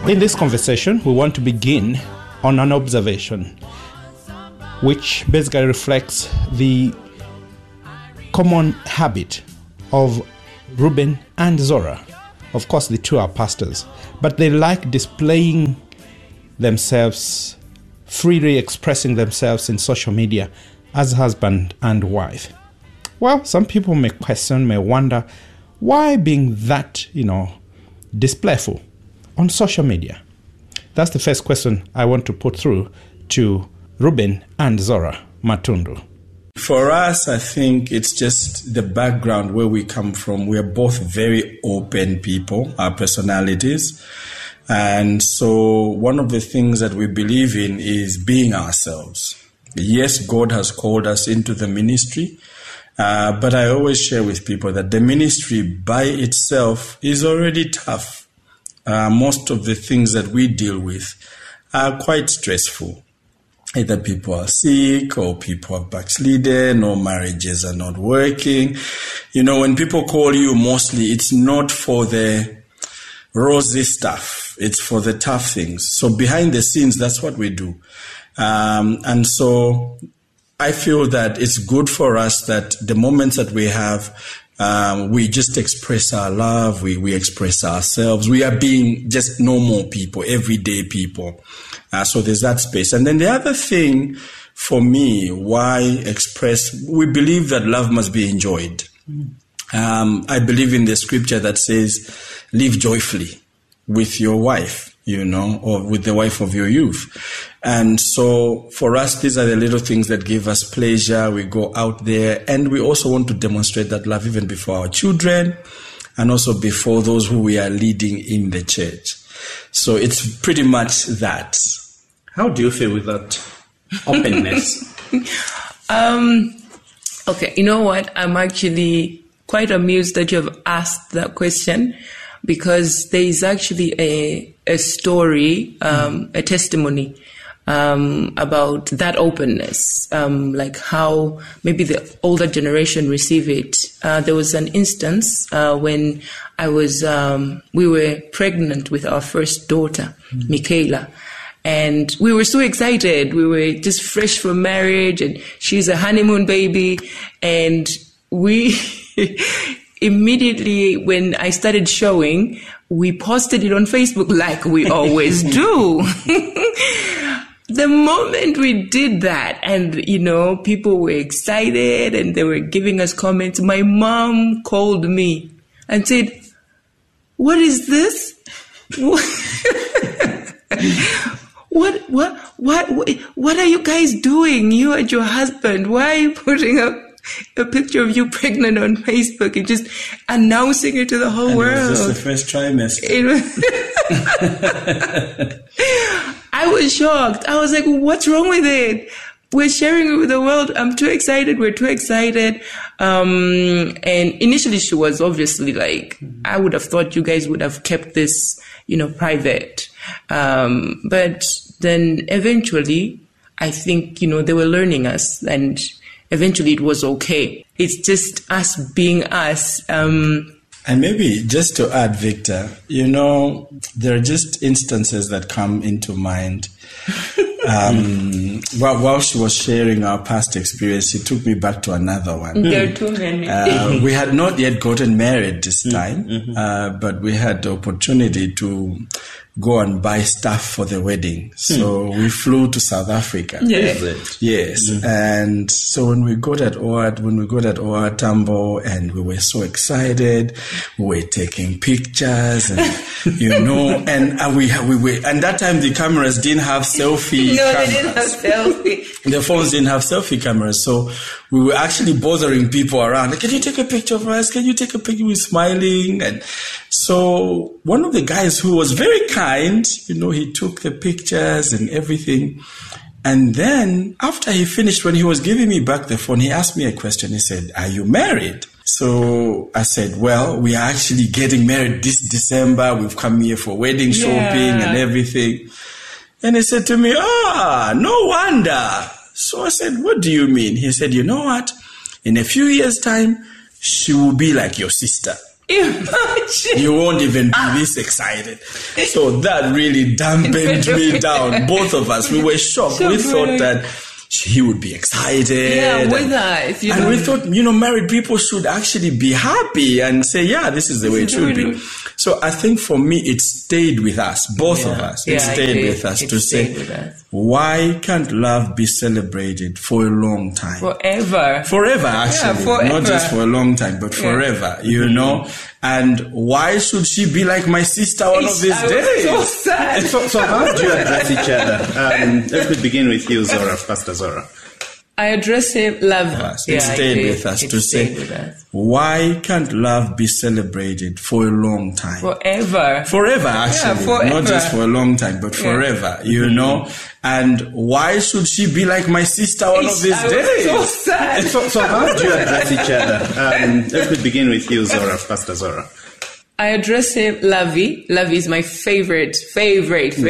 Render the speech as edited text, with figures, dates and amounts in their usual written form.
In this conversation, we want to begin on an observation which basically reflects the common habit of Reuben and Zora. Of course, the two are pastors, but they like displaying themselves, freely expressing themselves in social media as husband and wife. Well, some people may question, may wonder, why being that, displayful on social media? That's the first question I want to put through to Reuben and Zora Matundu. For us, I think it's just the background where we come from. We are both very open people, our personalities. And so one of the things that we believe in is being ourselves. Yes, God has called us into the ministry, but I always share with people that the ministry by itself is already tough. Most of the things that we deal with are quite stressful. Either people are sick or people are backslidden or marriages are not working. When people call you, mostly it's not for the rosy stuff. It's for the tough things. So behind the scenes, that's what we do. And so I feel that it's good for us that the moments that we have, we just express our love, we express ourselves. We are being just normal people, everyday people. So there's that space. And then the other thing for me, why express, we believe that love must be enjoyed. I believe in the scripture that says, live joyfully with your wife, or with the wife of your youth. And so for us, these are the little things that give us pleasure. We go out there and we also want to demonstrate that love even before our children and also before those who we are leading in the church. So it's pretty much that. How do you feel with that openness? Okay, you know what? I'm actually quite amused that you have asked that question, because there is actually a story, a testimony about that openness, like how maybe the older generation receive it. There was an instance when we were pregnant with our first daughter, Michaela. And we were so excited. We were just fresh from marriage, and she's a honeymoon baby. And we immediately, when I started showing, we posted it on Facebook like we always do. The moment we did that, and, people were excited and they were giving us comments, my mom called me and said, "What is this? What are you guys doing? You and your husband, why are you putting up a picture of you pregnant on Facebook and just announcing it to the whole world?" It was just the first trimester. I was shocked. I was like, what's wrong with it? We're sharing it with the world. I'm too excited. We're too excited. And initially she was obviously like, I would have thought you guys would have kept this, private. But then eventually, I think, they were learning us, and eventually it was okay. It's just us being us. And maybe just to add, Victor, there are just instances that come into mind. While she was sharing our past experience, she took me back to another one. There are too many. We had not yet gotten married this time, but we had the opportunity to go and buy stuff for the wedding. So we flew to South Africa. Yes. Yes. And so when we got at OR Tambo, and we were so excited, we were taking pictures and, and we were, and that time the cameras didn't have selfie cameras. They didn't have selfie. The phones didn't have selfie cameras. So we were actually bothering people around. Like, can you take a picture of us? Can you take a picture? We were smiling. And so one of the guys who was very kind, he took the pictures and everything. And then after he finished, when he was giving me back the phone, he asked me a question. He said, "Are you married?" So I said, "Well, we are actually getting married this December. We've come here for wedding shopping and everything." And he said to me, "No wonder." So I said, "What do you mean?" He said, "You know what? In a few years' time, she will be like your sister." Imagine. You won't even be this excited. So that really dampened me down. Both of us, we were shocked. We thought that he would be excited. Yeah, with us. And we thought, married people should actually be happy and say, yeah, this is the way it should be. So I think for me, it stayed with us, both of us. It stayed with us to say, why can't love be celebrated for a long time? Forever. Forever, actually. Yeah, forever. Not just for a long time, but forever, And why should she be like my sister one of these days? So sad. So how do you address each other? Let's begin with you, Zora, Pastor Zora. I address him love. It stayed with us to say, why can't love be celebrated for a long time? Forever. Forever, actually. Forever. Not just for a long time, but forever, And why should she be like my sister one of these days? So sad. So how do you address each other? Let's begin with you, Zora, Pastor Zora. I address him Lovey. Lovey is my favorite.